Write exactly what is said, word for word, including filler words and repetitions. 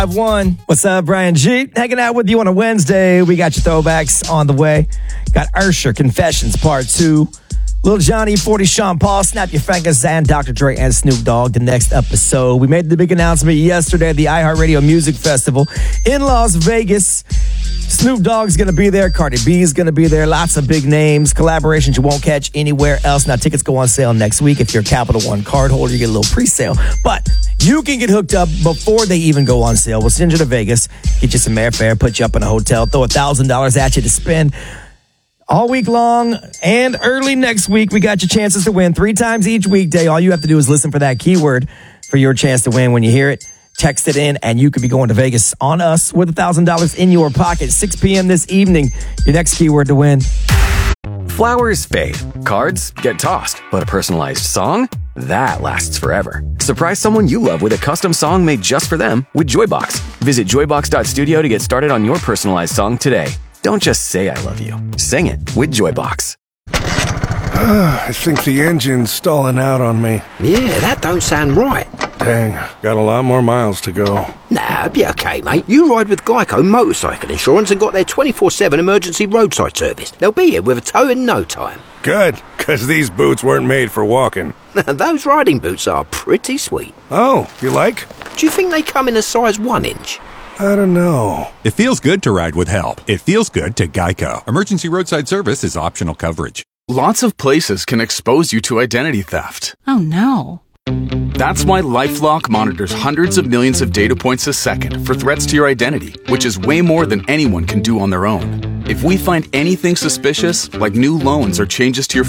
One. What's up, Brian G? Hanging out with you on a Wednesday. We got your throwbacks on the way. Got Usher, Confessions Part two. Lil Johnny, forty, Sean Paul, Snap Your Fingers, and Doctor Dre and Snoop Dogg, the next episode. We made the big announcement yesterday at the iHeartRadio Music Festival in Las Vegas. Snoop Dogg's going to be there. Cardi B's going to be there. Lots of big names. Collaborations you won't catch anywhere else. Now, tickets go on sale next week. If you're a Capital One card holder, you get a little pre-sale. But you can get hooked up before they even go on sale. We'll send you to Vegas, get you some airfare, put you up in a hotel, throw one thousand dollars at you to spend all week long and early next week. We got your chances to win three times each weekday. All you have to do is listen for that keyword for your chance to win. When you hear it, text it in, and you could be going to Vegas on us with one thousand dollars in your pocket. six p.m. this evening, your next keyword to win. Flowers fade, cards get tossed, but a personalized song? That lasts forever. Surprise someone you love with a custom song made just for them with Joybox. Visit joybox dot studio to get started on your personalized song today. Don't just say I love you. Sing it with Joybox. I think the engine's stalling out on me. Yeah, that don't sound right. Dang, got a lot more miles to go. Nah, be okay, mate. You ride with Geico Motorcycle Insurance and got their twenty-four seven emergency roadside service. They'll be here with a tow in no time. Good, because these boots weren't made for walking. Those riding boots are pretty sweet. Oh, you like? Do you think they come in a size one inch? I don't know. It feels good to ride with help. It feels good to Geico. Emergency roadside service is optional coverage. Lots of places can expose you to identity theft. Oh, no. That's why LifeLock monitors hundreds of millions of data points a second for threats to your identity, which is way more than anyone can do on their own. If we find anything suspicious, like new loans or changes to your